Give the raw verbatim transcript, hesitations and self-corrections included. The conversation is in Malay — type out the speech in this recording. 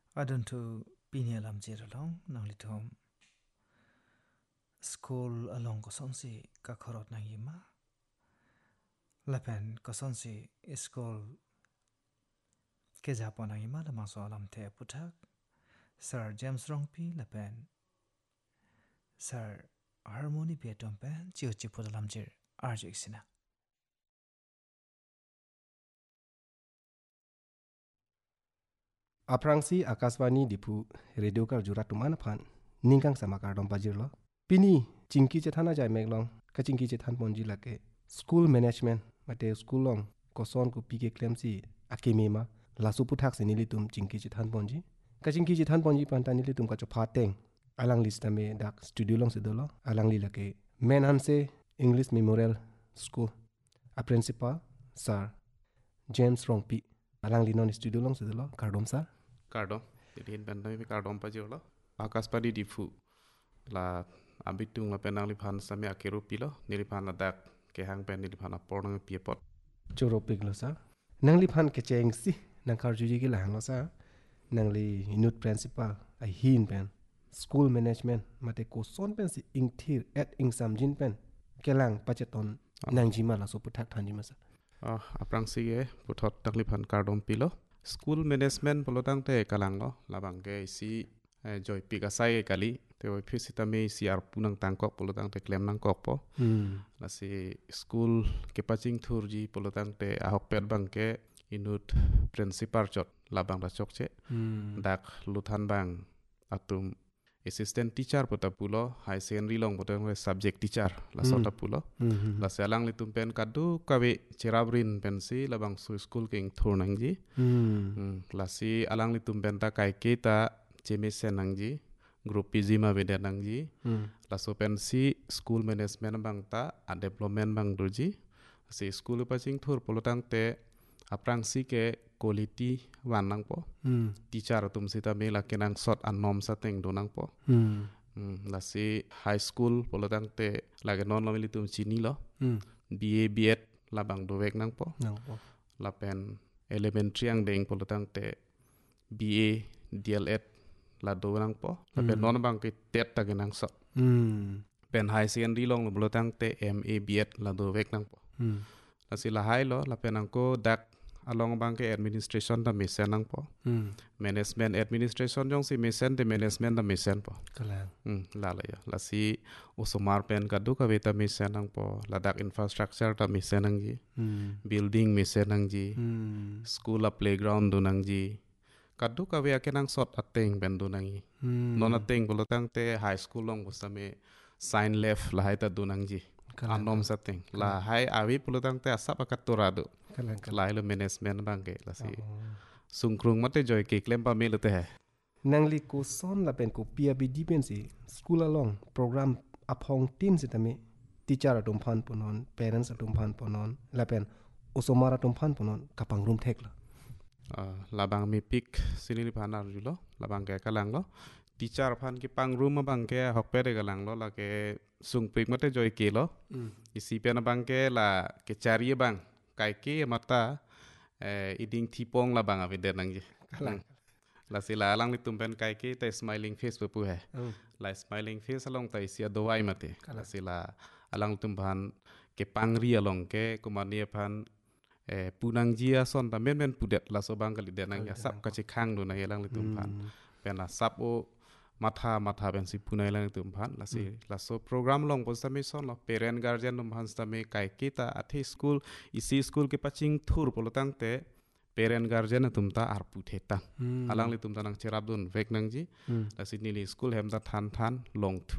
Adon tu pinia lam jiralong nang litom. School along kosonsi kakorot nang yima. Lapen kosonsi school ke Japon nang yima lamang so alam te putak. Sir James Rongpi lapen. Sir Harmony Pietom pen chiu chipu dalam jir arjik sina. Aprangsi Akaswani dipu radio kar jurat tuman phan ningkang sama kar dom pajir lo pini chingki che thana jai meglong ka chingki che than ponji lake school management mate school long koson ku pike klemsi akimi ma la su puthak se nili tum chingki che than ponji ka chingki che than ponji pan tanili tum ka cho phateng alang list me dak studio long se dolo alang li lake men hanse English Memorial School a principal sir James Rongpi alang li non studio long se dolo kar dom sa Kardom, jadi benda ini kardom pajir lo. Akas padi difu, la abitung la penang lipan sami akiru pilo, nilipan adak kehang pen nilipan aporang piepot. Coro piglo sa nang li phan ke cheng si nang kar juji ki lang lo sa nang li unit principal ai hin pen school management mate ko son pen si ing thir at ing sam jin pen kelang pacheton nang jima la so puthak than jima sa Ah, aprang sige puthot tak lipan kardom pilo. School management polotang te kalang lo, labang ke si joy pigasai kali, te oi pisita me si arpunang tangkok polotang te klem nang kok po. hmm La si school ke paching thurji polotang te ahok pet bang ke inut principal jot labang da chokche. hmm Dak luthan bang atum assistant teacher pota pulo high secondary long pota subject teacher la sota pulo hmm la selang litum pen kadu kawe cerabrin pensi labang su school king thur nangji hmm la si alang litum pen ta kai kita chemisen nangji group pg ma beda nangji hmm la so pensi school management bang ta a development bang durji si school paching thur polotang te aprang si ke quality wan nang po hmm teacher tum sita me la kenang sot anom sa teng do nang po hmm mm, la si high school polotang te la ke non lo mili tum chini lo hmm ba biet la bang do vek nang po nang po la pen elementary ang deng polotang te ba dled la do nang po la pen non bang ke tet ta kenang sot hmm pen high secondary long lo polotang te ma biet la do vek nang po hmm la si la high lo la pen ang ko dak along bang ke administration da mesen nang po hmm management administration jong si mesen de management da mesen po kalang hmm la la ya la si usomar pen kadu ka beta mesen nang po la dak infrastructure da mesen nang ji hmm building mesen nang ji hmm school a playground do nang ji kadu ka be akenang sot ateng ben do nang ji hmm non ateng bolo tang te high school long busame sign left la haita do nang ji anom sateng la hai awi bolo tang te asap akaturado kalang lai lo management bang ke la si sungkrung mate joy ke klem pa mele te hai nang li ko son la pen ko pia bi di pen si school along program aphong tin se tame teacher atum phan ponon parents atum phan ponon la pen osomara atum phan ponon kapang room thek la labang mi pik sini li panar julo labang ke kalang lo teacher phan ki pang room ma bang ke hok pe de kalang lo la ke sung pik mate joy ke lo isi pe na bang ke la ke chari bang kai ke mata eh iding thipong la bang avide nang ji kalang la sila alang li tumpen kai ke te smiling face pe pu hai la smiling face along tai sia dowai mate la sila alang tumpan ke pangri along ke kumania phan eh punang jia son ta men men pudet la so bang kali denang ya sap ka chi khang do na alang li tumpan pen la sap o matha matha ben si punai lang tumpan la si la so program long pos tami son lo parent guardian tum han tami kai kita athi school isi school ke paching thur polotang te parent guardian tum ta ar pu theta alang li tum ta nang cherab dun vek nang ji la si nili school hem ta than than long thu